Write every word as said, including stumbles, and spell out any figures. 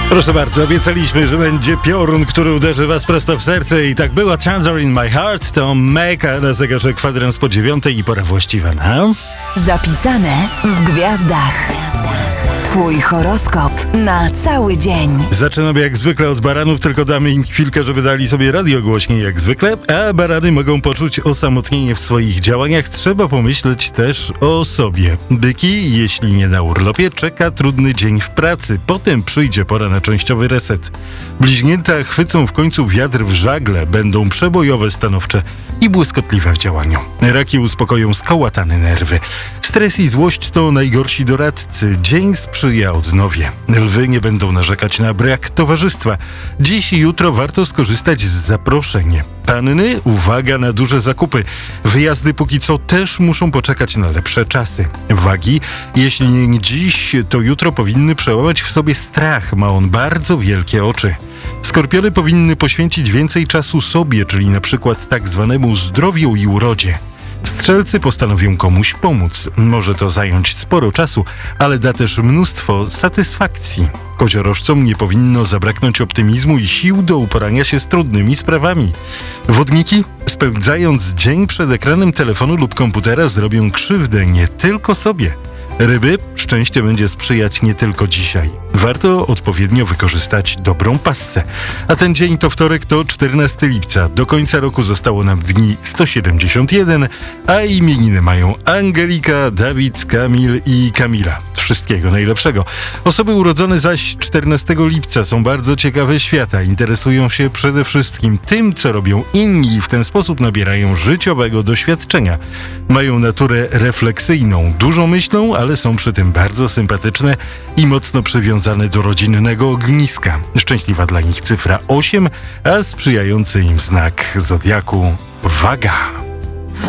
Proszę bardzo, obiecaliśmy, że będzie piorun, który uderzy was prosto w serce i tak było. Thunder in my heart to Meka na zegarze kwadrans po dziewiątej i pora właściwa na... Zapisane w gwiazdach. Twój horoskop na cały dzień. Zaczynamy jak zwykle od baranów, tylko damy im chwilkę, żeby dali sobie radio głośniej jak zwykle, a barany mogą poczuć osamotnienie w swoich działaniach. Trzeba pomyśleć też o sobie. Byki, jeśli nie na urlopie, czeka trudny dzień w pracy. Potem przyjdzie pora na częściowy reset. Bliźnięta chwycą w końcu wiatr w żagle, będą przebojowe, stanowcze i błyskotliwe w działaniu. Raki uspokoją skołatane nerwy. Stres i złość to najgorsi doradcy. Dzień sprzyja odnowie. Lwy nie będą narzekać na brak towarzystwa. Dziś i jutro warto skorzystać z zaproszeń. Panny, uwaga na duże zakupy. Wyjazdy póki co też muszą poczekać na lepsze czasy. Wagi, jeśli nie dziś, to jutro powinny przełamać w sobie strach. Ma on bardzo wielkie oczy. Skorpiony powinny poświęcić więcej czasu sobie, czyli na przykład tak zwanemu zdrowiu i urodzie. Strzelcy postanowią komuś pomóc. Może to zająć sporo czasu, ale da też mnóstwo satysfakcji. Koziorożcom nie powinno zabraknąć optymizmu i sił do uporania się z trudnymi sprawami. Wodniki, spędzając dzień przed ekranem telefonu lub komputera, zrobią krzywdę nie tylko sobie. Ryby, szczęście będzie sprzyjać nie tylko dzisiaj. Warto odpowiednio wykorzystać dobrą passę. A ten dzień to wtorek, to czternastego lipca. Do końca roku zostało nam dni sto siedemdziesiąt jeden, a imieniny mają Angelika, Dawid, Kamil i Kamila. Wszystkiego najlepszego. Osoby urodzone zaś czternastego lipca są bardzo ciekawe świata. Interesują się przede wszystkim tym, co robią inni i w ten sposób nabierają życiowego doświadczenia. Mają naturę refleksyjną. Dużo myślą, ale są przy tym bardzo sympatyczne i mocno przywiązane do rodzinnego ogniska. Szczęśliwa dla nich cyfra osiem, a sprzyjający im znak zodiaku Waga.